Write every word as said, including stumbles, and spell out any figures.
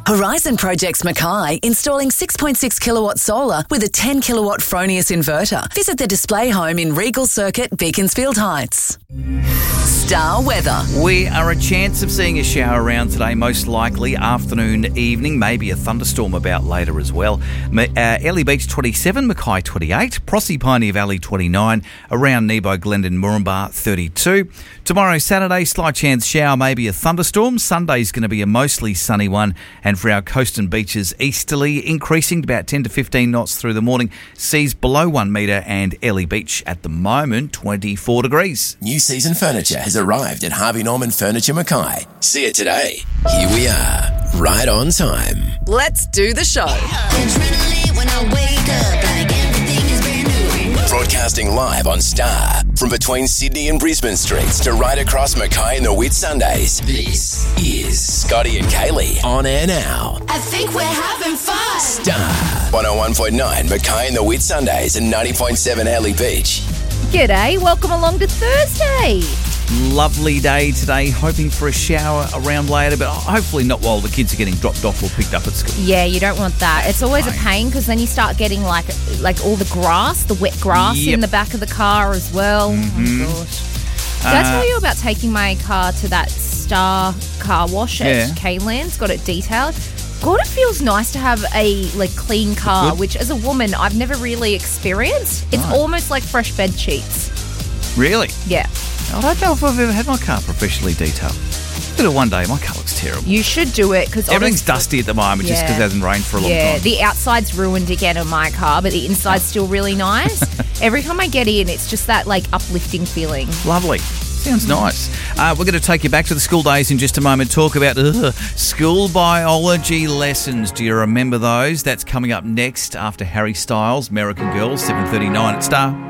Horizon Projects Mackay installing six point six kilowatt solar with a ten kilowatt Fronius inverter. Visit the display home in Regal Circuit, Beaconsfield Heights. Star weather. We are a chance of seeing a shower around today, most likely afternoon, evening, maybe a thunderstorm about later as well. Uh, Ellie Beach twenty-seven, Mackay twenty-eight, Proserpine Valley twenty-nine, around Nebo, Glendon, Moranbah thirty-two. Tomorrow, Saturday, slight chance shower, maybe a thunderstorm. Sunday's going to be a mostly sunny one, and for our coast and beaches, easterly, increasing to about ten to fifteen knots through the morning. Seas below one metre, and Ellie Beach at the moment twenty-four degrees. New season furniture has arrived at Harvey Norman Furniture Mackay. See it today. Here we are, right on time. Let's do the show. Adrenaline when I wake up, like everything is brand new. Broadcasting live on Star from between Sydney and Brisbane streets to right across Mackay and the Whitsundays. This is Scotty and Kaylee on air now. I think we're having fun. Star one oh one point nine Mackay and the Whitsundays and ninety point seven Ellie Beach. G'day, welcome along to Thursday. Lovely day today, hoping for a shower around later, but hopefully not while the kids are getting dropped off or picked up at school. Yeah, you don't want that. It's always a pain because then you start getting like like all the grass, the wet grass Yep. in the back of the car as well. Mhm. Oh, gosh. Did I Uh, tell you about taking my car to that Star car wash at Yeah. Kaylands? Got it detailed. God, it feels nice to have a like clean car, Good. which as a woman I've never really experienced. It's Right. almost like fresh bed sheets. Really? Yeah. I don't know if I've ever had my car professionally detailed. Did it one day. My car looks terrible. You should do it because Everything's dusty at the moment just because it hasn't rained for a long yeah, time. the outside's ruined again on my car, but the inside's still really nice. Every time I get in, it's just that like uplifting feeling. Lovely. Sounds nice. Uh, we're going to take you back to the school days in just a moment. Talk about uh, school biology lessons. Do you remember those? That's coming up next after Harry Styles, American Girl, seven thirty-nine at Star.